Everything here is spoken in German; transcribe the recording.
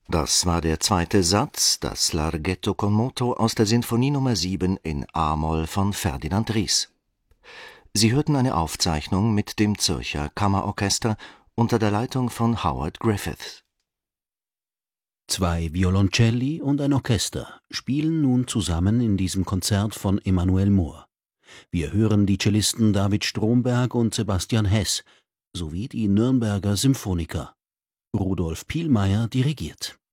Das war der zweite Satz, das Larghetto con moto aus der Sinfonie Nr. 7 in a-Moll von Ferdinand Ries. Sie hörten eine Aufzeichnung mit dem Zürcher Kammerorchester unter der Leitung von Howard Griffiths. 2 Violoncelli und ein Orchester spielen nun zusammen in diesem Konzert von Emanuel Mohr. Wir hören die Cellisten David Stromberg und Sebastian Hess sowie die Nürnberger Symphoniker. Rudolf Pielmeier dirigiert.